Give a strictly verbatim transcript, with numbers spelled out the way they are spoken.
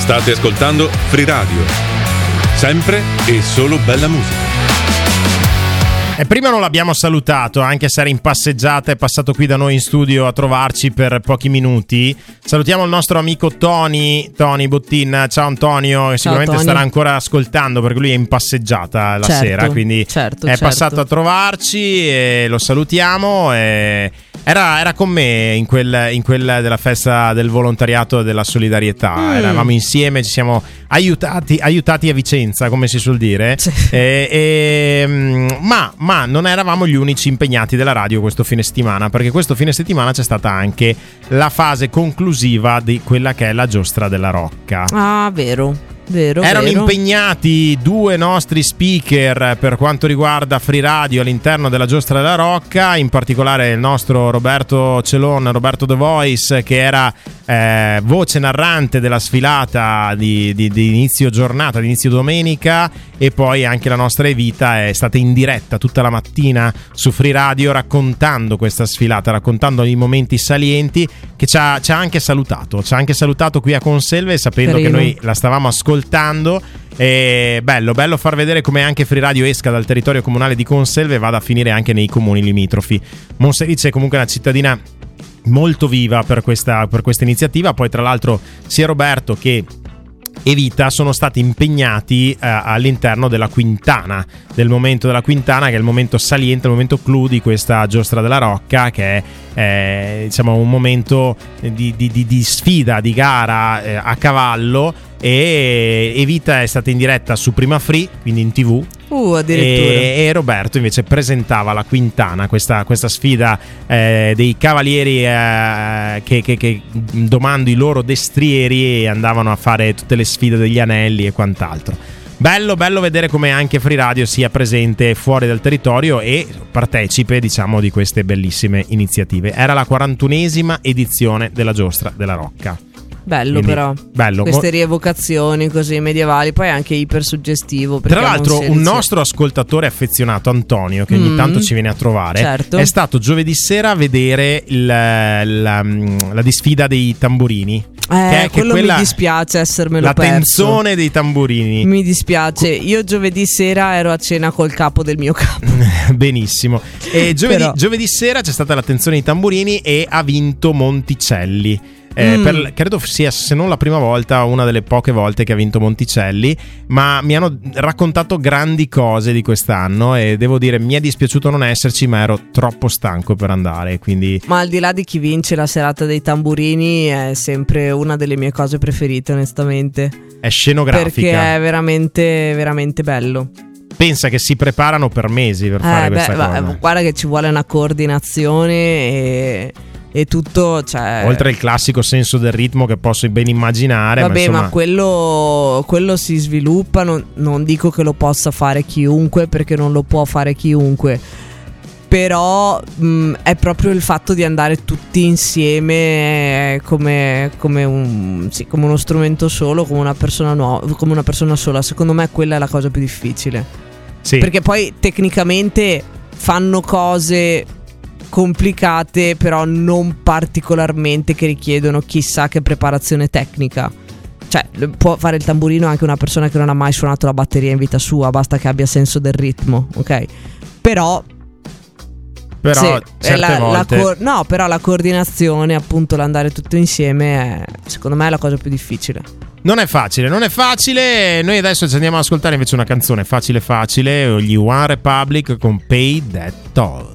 State ascoltando Free Radio, sempre e solo bella musica. E prima non l'abbiamo salutato, anche se era in passeggiata, è passato qui da noi in studio a trovarci per pochi minuti. Salutiamo il nostro amico Tony, Tony Bottin. Ciao Antonio, che sicuramente Ciao, starà ancora ascoltando perché lui è in passeggiata la certo, sera, quindi certo, è certo. passato a trovarci e lo salutiamo. E era, era con me in quel, in quel della festa del volontariato e della solidarietà. Mm. Eravamo insieme, ci siamo aiutati, aiutati a Vicenza, come si suol dire. Sì. E, e, ma Ma non eravamo gli unici impegnati della radio questo fine settimana, perché questo fine settimana c'è stata anche la fase conclusiva di quella che è la Giostra della Rocca. Ah, vero. Vero, Erano vero. impegnati due nostri speaker per quanto riguarda Free Radio all'interno della Giostra della Rocca, in particolare il nostro Roberto Celon, Roberto The Voice, che era eh, voce narrante della sfilata di, di, di inizio giornata, di inizio domenica, e poi anche la nostra Evita è stata in diretta tutta la mattina su Free Radio raccontando questa sfilata, raccontando i momenti salienti, che ci ha, ci ha anche salutato, ci ha anche salutato qui a Conselve, sapendo Carino. che noi la stavamo ascoltando. E bello, bello far vedere come anche Free Radio esca dal territorio comunale di Conselve e vada a finire anche nei comuni limitrofi. Monselice è comunque una cittadina molto viva per questa, per questa iniziativa. Poi tra l'altro sia Roberto che Evita sono stati impegnati eh, all'interno della Quintana, del momento della Quintana, che è il momento saliente, il momento clou di questa Giostra della Rocca, che è eh, diciamo un momento di, di, di, di sfida, di gara eh, a cavallo. E Evita è stata in diretta su Prima Free, quindi in tv. Uh, addirittura. E, e Roberto invece presentava la Quintana, questa, questa sfida eh, dei cavalieri eh, che, che, che domando i loro destrieri e andavano a fare tutte le sfide degli anelli e quant'altro. Bello, bello vedere come anche Free Radio sia presente fuori dal territorio e partecipe, diciamo, di queste bellissime iniziative. Era la quarantunesima edizione della Giostra della Rocca. Bello. Quindi, però bello. Queste rievocazioni così medievali, poi anche iper suggestivo. Tra l'altro un nostro ascoltatore affezionato, Antonio, che ogni mm, tanto ci viene a trovare, certo. è stato giovedì sera a vedere il, la, la, la disfida dei tamburini. Eh, che è quello che quella, mi dispiace essermelo la perso. La tensione dei tamburini. Mi dispiace. Io giovedì sera ero a cena col capo del mio capo. Benissimo. E giovedì, Però... giovedì sera c'è stata la tensione dei tamburini e ha vinto Monticelli. Eh, mm. per, credo sia, se non la prima volta, una delle poche volte che ha vinto Monticelli. Ma mi hanno raccontato grandi cose di quest'anno e devo dire mi è dispiaciuto non esserci, ma ero troppo stanco per andare, quindi... Ma al di là di chi vince, la serata dei tamburini è sempre una delle mie cose preferite, onestamente. È scenografica, perché è veramente veramente bello. Pensa che si preparano per mesi per eh, fare beh, questa va, cosa. Guarda che ci vuole una coordinazione e... e tutto, cioè... oltre il classico senso del ritmo che posso ben immaginare. Vabbè, ma, insomma... ma quello, quello si sviluppa. Non, non dico che lo possa fare chiunque, perché non lo può fare chiunque. Però mh, è proprio il fatto di andare tutti insieme come, come, un, sì, come uno strumento solo, come una persona nuova, come una persona sola. Secondo me quella è la cosa più difficile. Sì. Perché poi tecnicamente fanno cose complicate, però non particolarmente che richiedono chissà che preparazione tecnica. Cioè, può fare il tamburino anche una persona che non ha mai suonato la batteria in vita sua, basta che abbia senso del ritmo, ok? Però Però sì, certe la, volte la co- no, però la coordinazione, appunto l'andare tutto insieme è, secondo me, è la cosa più difficile. Non è facile, non è facile. Noi adesso ci andiamo ad ascoltare invece una canzone facile facile, gli One Republic con Pay That Toll.